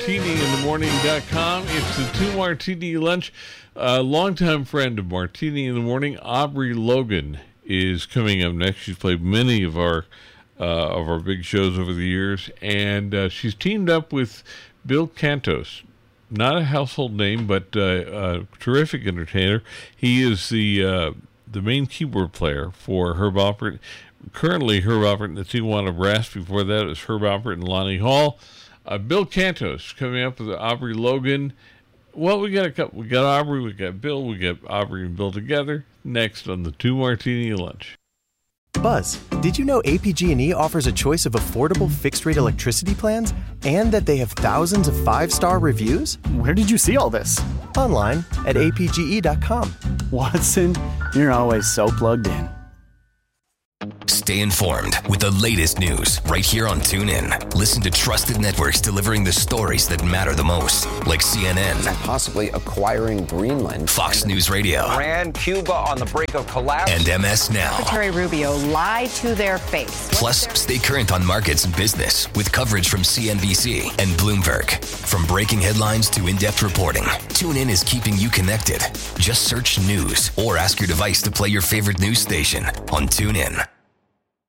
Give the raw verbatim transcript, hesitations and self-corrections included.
martini in the morning dot com. It's the two Martini Lunch. A uh, longtime friend of Martini in the Morning, Aubrey Logan, is coming up next. She's played many of our uh, of our big shows over the years, and uh, she's teamed up with Bill Cantos. Not a household name, but uh, a terrific entertainer. He is the uh, the main keyboard player for Herb Alpert. Currently, Herb Alpert and the Tijuana Brass. Before that, it was Herb Alpert and Lonnie Hall. Uh, Bill Cantos coming up with Aubrey Logan. Well, we got a couple. We got Aubrey, we got Bill, we got Aubrey and Bill together. Next on the two Martini Lunch. Buzz, did you know A P G and E offers a choice of affordable fixed-rate electricity plans and that they have thousands of five-star reviews? Where did you see all this? Online at A P G E dot com. Watson, you're always so plugged in. Stay informed with the latest news right here on TuneIn. Listen to trusted networks delivering the stories that matter the most, like C N N. And possibly acquiring Greenland. Fox News Radio. Iran, Cuba on the brink of collapse. And M S Now. Secretary Rubio lied to their face. Plus, stay current on markets and business with coverage from C N B C and Bloomberg. From breaking headlines to in-depth reporting, TuneIn is keeping you connected. Just search news or ask your device to play your favorite news station on TuneIn.